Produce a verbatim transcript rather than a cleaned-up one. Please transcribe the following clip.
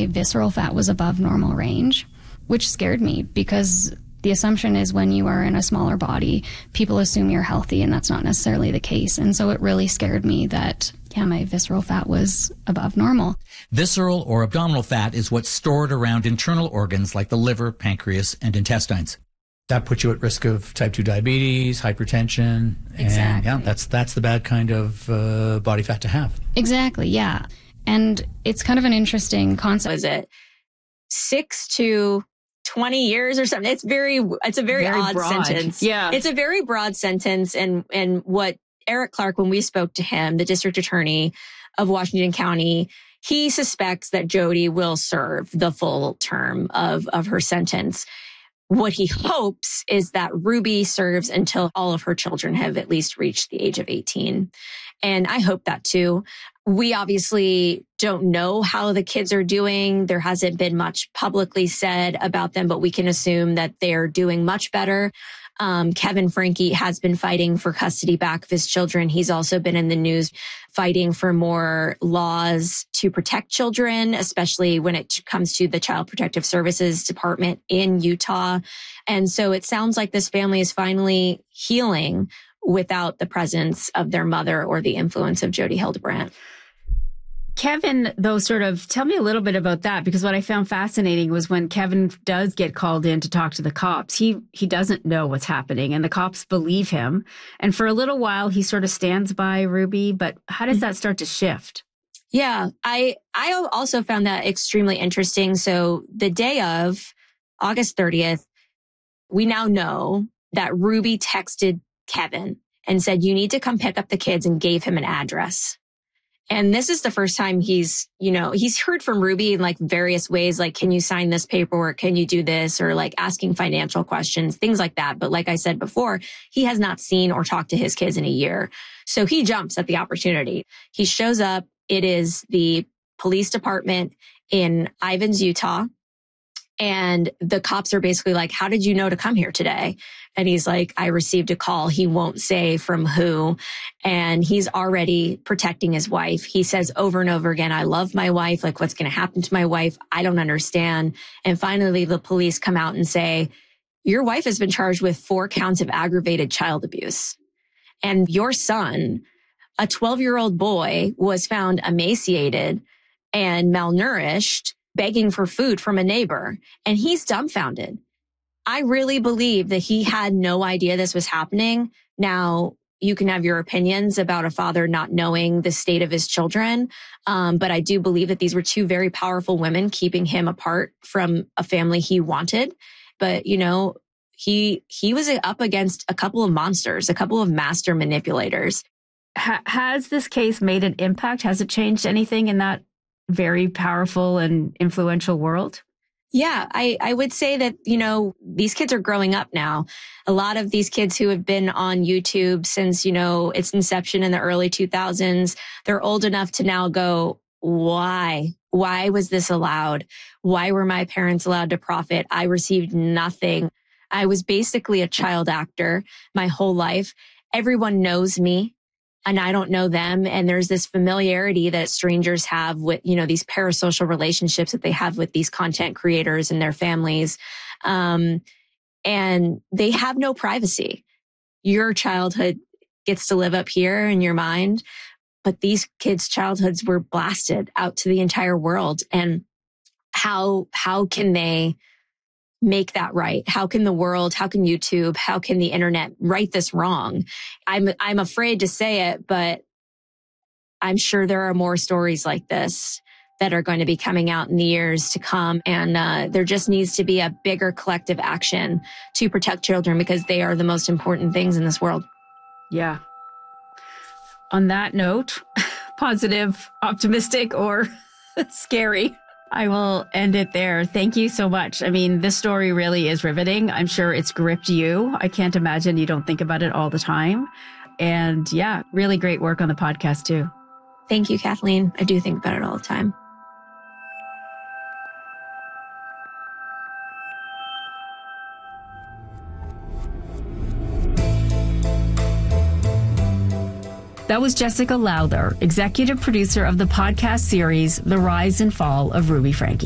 my visceral fat was above normal range, which scared me because the assumption is when you are in a smaller body, people assume you're healthy, and that's not necessarily the case. And so it really scared me that, yeah, my visceral fat was above normal. Visceral or abdominal fat is what's stored around internal organs like the liver, pancreas, and intestines. That puts you at risk of type two diabetes, hypertension. Exactly. And yeah, that's, that's the bad kind of uh, body fat to have. Exactly, yeah. And it's kind of an interesting concept. Was it six to twenty years or something? It's very, it's a very, very odd broad. sentence. Yeah. It's a very broad sentence. And, and what Eric Clark, when we spoke to him, the district attorney of Washington County, he suspects that Jodi will serve the full term of, of her sentence. What he hopes is that Ruby serves until all of her children have at least reached the age of eighteen. And I hope that too. We obviously don't know how the kids are doing. There hasn't been much publicly said about them, but we can assume that they're doing much better. Um, Kevin Franke has been fighting for custody back of his children. He's also been in the news fighting for more laws to protect children, especially when it comes to the Child Protective Services Department in Utah. And so it sounds like this family is finally healing without the presence of their mother or the influence of Jodi Hildebrandt. Kevin, though, sort of tell me a little bit about that, because what I found fascinating was when Kevin does get called in to talk to the cops, he he doesn't know what's happening and the cops believe him. And for a little while, he sort of stands by Ruby. But how does that start to shift? Yeah, I I also found that extremely interesting. So the day of August thirtieth, we now know that Ruby texted Kevin and said, you need to come pick up the kids, and gave him an address. And this is the first time he's, you know, he's heard from Ruby in like various ways, like, can you sign this paperwork? Can you do this? Or like asking financial questions, things like that. But like I said before, he has not seen or talked to his kids in a year. So he jumps at the opportunity. He shows up. It is the police department in Ivins, Utah. And the cops are basically like, how did you know to come here today? And he's like, I received a call. He won't say from who. And he's already protecting his wife. He says over and over again, I love my wife. Like, what's going to happen to my wife? I don't understand. And finally, the police come out and say, your wife has been charged with four counts of aggravated child abuse. And your son, a twelve-year-old boy, was found emaciated and malnourished, begging for food from a neighbor, and he's dumbfounded. I really believe that he had no idea this was happening. Now, you can have your opinions about a father not knowing the state of his children, um, but I do believe that these were two very powerful women keeping him apart from a family he wanted. But, you know, he he was up against a couple of monsters, a couple of master manipulators. Ha- has this case made an impact? Has it changed anything in that very powerful and influential world? Yeah, I, I would say that, you know, these kids are growing up now. A lot of these kids who have been on YouTube since, you know, its inception in the early two thousands, they're old enough to now go, why? Why was this allowed? Why were my parents allowed to profit? I received nothing. I was basically a child actor my whole life. Everyone knows me, and I don't know them. And there's this familiarity that strangers have with, you know, these parasocial relationships that they have with these content creators and their families. Um, and they have no privacy. Your childhood gets to live up here in your mind, but these kids' childhoods were blasted out to the entire world. And how, how can they make that right? How can the world, how can YouTube, how can the internet right this wrong? I'm, I'm afraid to say it, but I'm sure there are more stories like this that are going to be coming out in the years to come. And uh, there just needs to be a bigger collective action to protect children, because they are the most important things in this world. Yeah. On that note, positive, optimistic, or scary, I will end it there. Thank you so much. I mean, this story really is riveting. I'm sure it's gripped you. I can't imagine you don't think about it all the time. And yeah, really great work on the podcast too. Thank you, Kathleen. I do think about it all the time. That was Jessica Lowther, executive producer of the podcast series, The Rise and Fall of Ruby Franke.